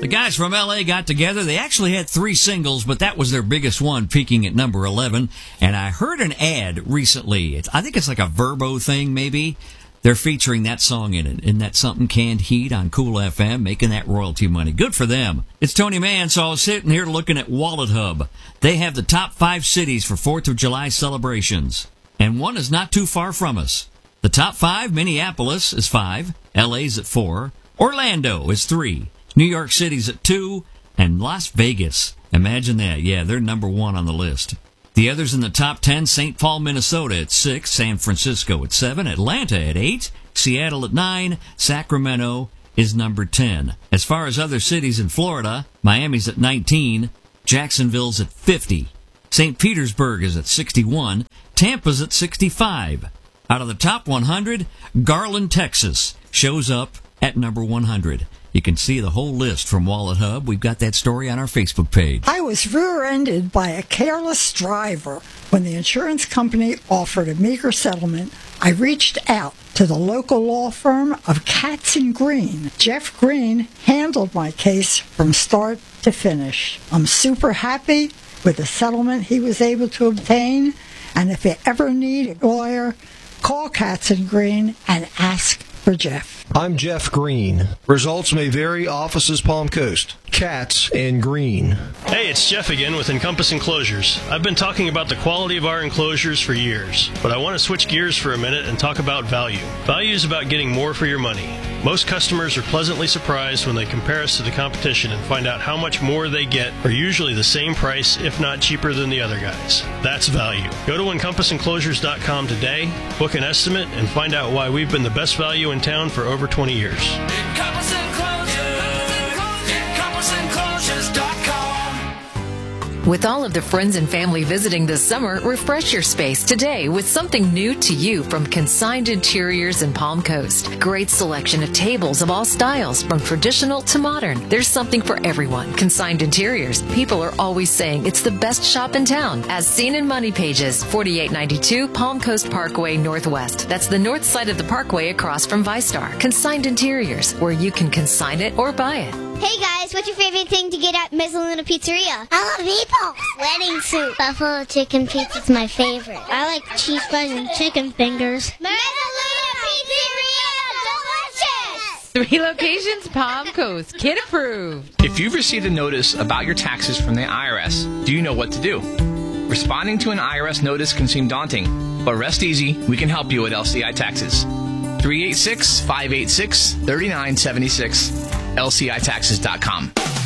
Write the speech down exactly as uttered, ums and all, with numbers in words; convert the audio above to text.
The guys from L A got together. They actually had three singles, but that was their biggest one, peaking at number eleven. And I heard an ad recently. It's, I think it's like a Verbo thing, maybe. They're featuring that song in it. Isn't that something? Canned Heat on Cool F M, making that royalty money. Good for them. It's Tony Mann, so I was sitting here looking at Wallet Hub. They have the top five cities for fourth of July celebrations. And one is not too far from us. The top five, Minneapolis is five, L A's at four, Orlando is three, New York City's at two, and Las Vegas. Imagine that. Yeah, they're number one on the list. The others in the top ten, Saint Paul, Minnesota at six, San Francisco at seven, Atlanta at eight, Seattle at nine, Sacramento is number ten. As far as other cities in Florida, Miami's at nineteen, Jacksonville's at fifty, Saint Petersburg is at sixty-one, Tampa's at sixty-five. Out of the top one hundred, Garland, Texas shows up at number one hundred. You can see the whole list from Wallet Hub. We've got that story on our Facebook page. I was rear-ended by a careless driver. When the insurance company offered a meager settlement, I reached out to the local law firm of Katz and Green. Jeff Green handled my case from start to finish. I'm super happy with the settlement he was able to obtain, and if you ever need a lawyer, call Katz and Green and ask for Jeff. I'm Jeff Green. Results may vary. Offices Palm Coast. Katz and Green. Hey, it's Jeff again with Encompass Enclosures. I've been talking about the quality of our enclosures for years, but I want to switch gears for a minute and talk about value. Value is about getting more for your money. Most customers are pleasantly surprised when they compare us to the competition and find out how much more they get for usually the same price, if not cheaper than the other guys. That's value. Go to encompass enclosures dot com today, book an estimate, and find out why we've been the best value in town for over twenty years. Encompass Enclosures, encompass enclosures dot com. With all of the friends and family visiting this summer, refresh your space today with something new to you from Consigned Interiors in Palm Coast. Great selection of tables of all styles, from traditional to modern. There's something for everyone. Consigned Interiors. People are always saying it's the best shop in town, as seen in Money Pages, forty-eight ninety-two Palm Coast Parkway Northwest. That's the north side of the parkway across from ViStar. Consigned Interiors, where you can consign it or buy it. Hey guys, what's your favorite thing to get at Mezzaluna Pizzeria? I love meatballs. Wedding soup. Buffalo chicken pizza's my favorite. I like cheese fries and chicken fingers. Mezzaluna Pizzeria, delicious! Three locations, Palm Coast, kid approved. If you've received a notice about your taxes from the I R S, do you know what to do? Responding to an I R S notice can seem daunting, but rest easy, we can help you at L C I Taxes. three eight six, five eight six, three nine seven six, L C I taxes dot com.